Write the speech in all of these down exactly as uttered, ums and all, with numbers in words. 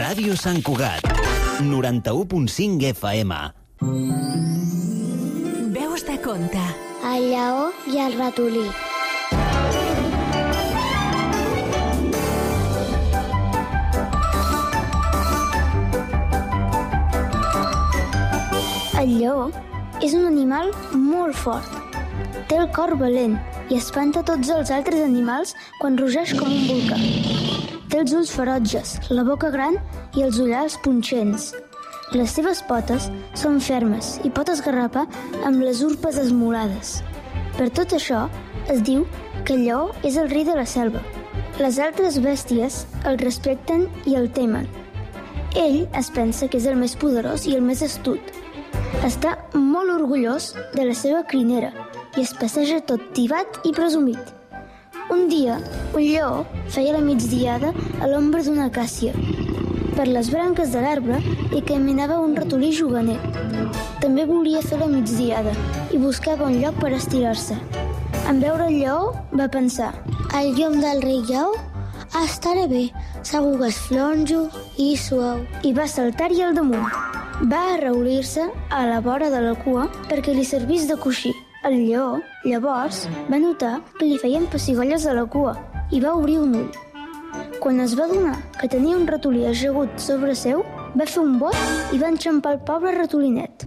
Ràdio Sant Cugat, noranta-u punt cinc F M. Veus de conte. El lleó i el ratolí. El lleó és un animal molt fort. Té el cor valent i espanta tots els altres animals quan rugeix com un volcà. Té els ulls ferotges, la boca gran i els ullals punxents. Les seves potes són fermes i pot esgarrapar amb les urpes esmolades. Per tot això, es diu que el lleó és el rei de la selva. Les altres bèsties el respecten i el temen. Ell es pensa que és el més poderós i el més astut. Està molt orgullós de la seva crinera i es passeja tot tibat i presumit. Un dia, un lleó feia la migdiada a l'ombra d'una acàcia. Per les branques de l'arbre hi caminava un ratolí juganer. També volia fer la migdiada i buscava un lloc per estirar-se. En veure el lleó, va pensar: el llom del rei lleó estaré bé, segur que és flonjo i suau. I va saltar-hi al damunt. Va arraulir-se a la vora de la cua perquè li servís de coixí. El lleó, llavors, va notar que li feien pessigolles a la cua i va obrir un ull. Quan es va adonar que tenia un ratolí ajagut sobre seu, va fer un bot i va enxampar el pobre ratolinet.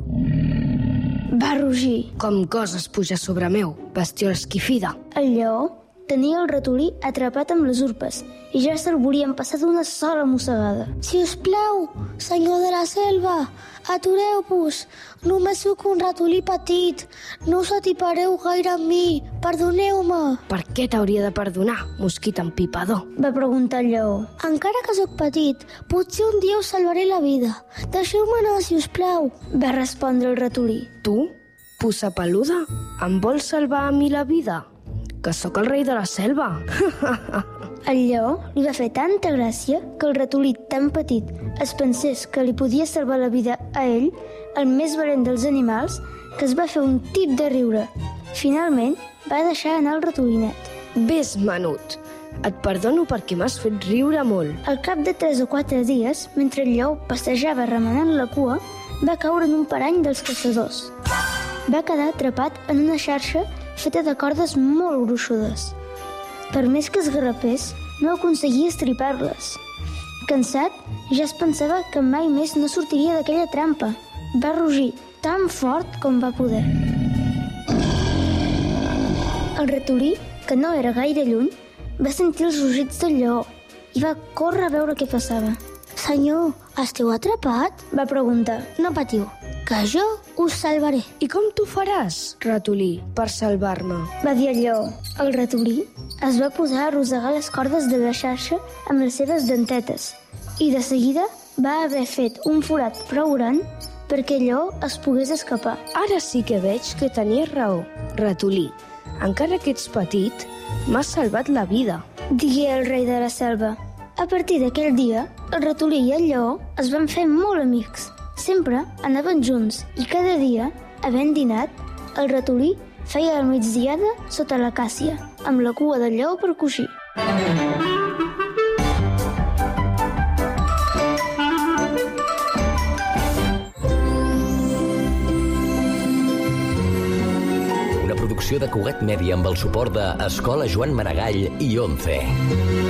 Va rugir. Com goses pujar sobre meu, bestiol esquifida. El lleó tenia el ratolí atrapat amb les urpes i ja se'l volien passar d'una sola mossegada. Si us plau, senyor de la selva, atureu-vos. Només sóc un ratolí petit. No us atipareu gaire amb mi. Perdoneu-me. Per què t'hauria de perdonar, mosquit empipador? Va preguntar el lleó. Encara que sóc petit, potser un dia us salvaré la vida. Deixeu-me anar, si us plau. Va respondre el ratolí. Tu, puça peluda, em vols salvar a mi la vida? Que sóc el rei de la selva. El lleó li va fer tanta gràcia que el ratolí tan petit es pensés que li podia salvar la vida a ell, el més valent dels animals, que es va fer un tip de riure. Finalment, va deixar anar el ratolinet. Ves, menut. Et perdono perquè m'has fet riure molt. Al cap de tres o quatre dies, mentre el lleó passejava remenant la cua, va caure en un parany dels caçadors. Va quedar atrapat en una xarxa feta de cordes molt gruixudes. Per més que esgarrapés, no aconseguia estripar-les. Cansat, ja es pensava que mai més no sortiria d'aquella trampa. Va rugir tan fort com va poder. El ratolí, que no era gaire lluny, va sentir els rugits del lleó i va córrer a veure què passava. Senyor, esteu atrapat? Va preguntar. No patiu, que jo us salvaré. I com t'ho faràs, ratolí, per salvar-me? Va dir el lleó. El ratolí es va posar a arrossegar les cordes de la xarxa amb les seves dentetes i de seguida va haver fet un forat prou gran perquè el lleó es pogués escapar. Ara sí que veig que tenies raó, ratolí. Encara que ets petit, m'has salvat la vida, digué el rei de la selva. A partir d'aquell dia, el ratolí i el lleó es van fer molt amics. Sempre anaven junts i cada dia, havent dinat, el ratolí feia la migdiada sota l'acàcia, amb la cua del lleó per coixí. Una producció de Cugat Mèdia amb el suport de Escola Joan Maragall i ONCE.